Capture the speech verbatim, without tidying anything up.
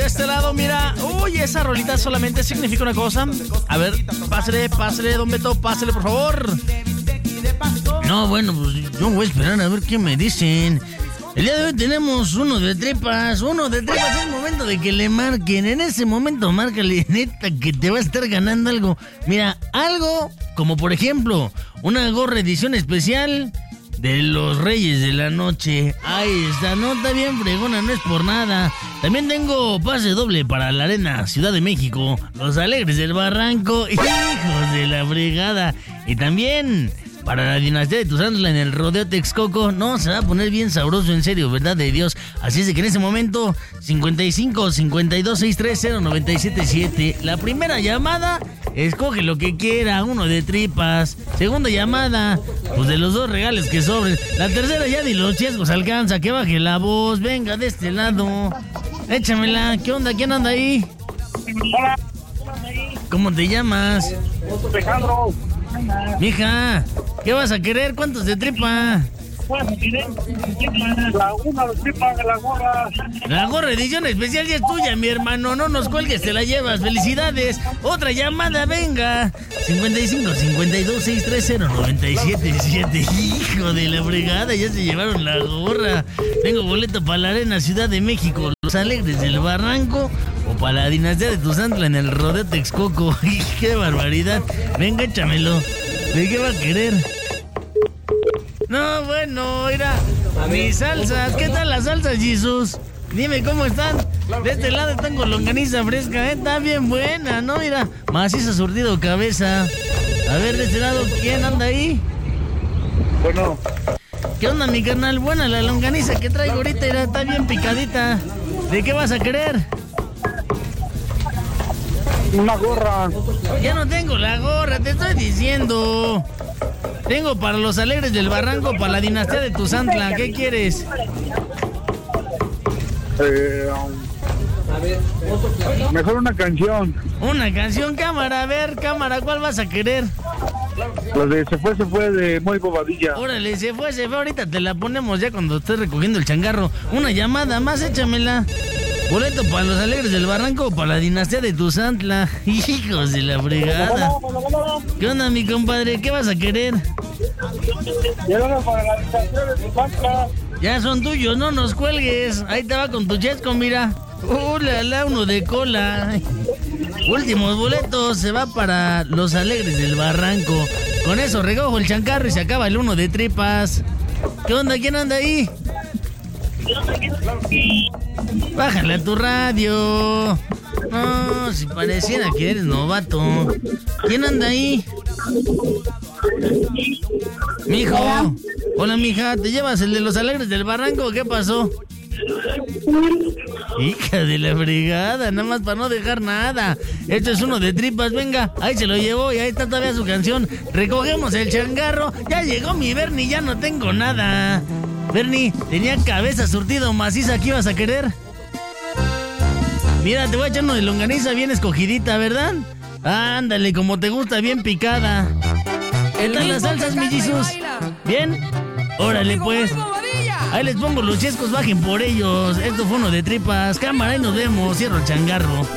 este lado, mira. Uy, esa rolita solamente significa una cosa. A ver, pásale, pásale, don Beto, pásale, por favor. No, bueno, pues yo voy a esperar a ver qué me dicen. El día de hoy tenemos uno de tripas, uno de tripas, es momento de que le marquen. En ese momento, márcale, neta, que te va a estar ganando algo. Mira, algo como por ejemplo, una gorra edición especial de los Reyes de la Noche. Ahí está, no está bien fregona, no es por nada. También tengo pase doble para la Arena Ciudad de México, los Alegres del Barranco, hijos de la fregada. Y también para la dinastía de Tuzantla en el Rodeo Texcoco. No, se va a poner bien sabroso, en serio, verdad de Dios. Así es de que en ese momento, cincuenta y cinco, cincuenta y dos, sesenta y tres, cero, noventa y siete, siete. La primera llamada, escoge lo que quiera, uno de tripas. Segunda llamada, pues de los dos regales que sobren. La tercera ya ni los chescos alcanza, que baje la voz. Venga, de este lado. Échamela. ¿Qué onda? ¿Quién anda ahí? Hola. ¿Cómo te llamas? Alejandro. Mija, ¿qué vas a querer? ¿Cuántos de tripa? La una de tripa de la gorra. La gorra edición especial ya es tuya, mi hermano. No nos cuelgues, te la llevas. Felicidades. Otra llamada, venga. cincuenta y cinco, cincuenta y dos, sesenta y tres, cero, noventa y siete, siete. Hijo de la fregada, ya se llevaron la gorra. Tengo boleto para la Arena Ciudad de México, los Alegres del Barranco, o para la dinastía de Tuzantla en el Rodeo Texcoco. ¡Qué barbaridad! Venga, échamelo. ¿De qué va a querer? No, bueno, mira, mis salsas. ¿Qué tal las salsas, Jesús? Dime cómo están. De este lado están con longaniza fresca, ¿eh? Está bien buena, ¿no? Mira, maciza surtido cabeza. A ver, de este lado, ¿quién anda ahí? Bueno. ¿Qué onda, mi carnal? Buena la longaniza que traigo ahorita, mira, está bien picadita. ¿De qué vas a querer? Una gorra. Ya no tengo la gorra, te estoy diciendo. Tengo para los Alegres del Barranco, para la dinastía de Tuzantla. ¿Qué quieres? Eh, um, mejor una canción. Una canción, cámara. A ver, cámara, ¿cuál vas a querer? La de Se fue, se fue de Muy Bobadilla. Órale, se fue, se fue. Ahorita te la ponemos ya cuando estés recogiendo el changarro. Una llamada más, échamela. Boleto para los Alegres del Barranco o para la dinastía de Tuzantla. Hijos de la fregada. ¿Qué onda, mi compadre? ¿Qué vas a querer? Para la dinastía de Tuzantla. Ya son tuyos, no nos cuelgues. Ahí te va con tu chesco, mira. ¡Uh, la, la, uno de cola! Últimos boletos, se va para los Alegres del Barranco. Con eso recojo el chancarro y se acaba el uno de tripas. ¿Qué onda? ¿Quién anda ahí? Bájale a tu radio. No, si pareciera que eres novato. ¿Quién anda ahí? Mijo. Hola, Hola mija, ¿te llevas el de los Alegres del Barranco o qué pasó? Hija de la fregada, nada más para no dejar nada. Esto es uno de tripas, venga, ahí se lo llevó y ahí está todavía su canción. Recogemos el changarro, ya llegó mi Bernie, ya no tengo nada. Bernie, tenía cabeza surtido maciza, ¿qué ibas a querer? Mira, te voy a echar uno de longaniza bien escogidita, ¿verdad? Ándale, como te gusta, bien picada. ¿Qué tal las salsas, mi Jesús? ¿Bien? Órale, pues. Ahí les pongo los chescos, bajen por ellos. Esto fue uno de tripas. Cámara, ahí nos vemos. Cierro el changarro.